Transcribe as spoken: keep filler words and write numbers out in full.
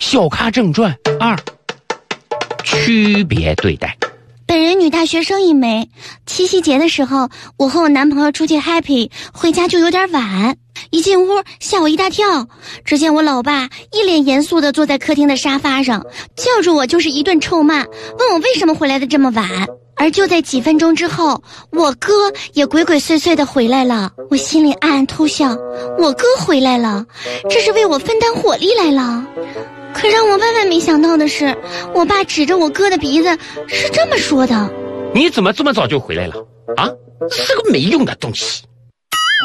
小咖正传二，区别对待。 本人女大学生一枚，七夕节的时候，我和我男朋友出去 happy， 回家就有点晚。一进屋吓我一大跳，只见我老爸一脸严肃地坐在客厅的沙发上，叫住我就是一顿臭骂，问我为什么回来的这么晚。而就在几分钟之后，我哥也鬼鬼祟祟地回来了。我心里暗暗偷笑，我哥回来了，这是为我分担火力来了。可让我万万没想到的是，我爸指着我哥的鼻子是这么说的： 你怎么这么早就回来了啊？是个没用的东西。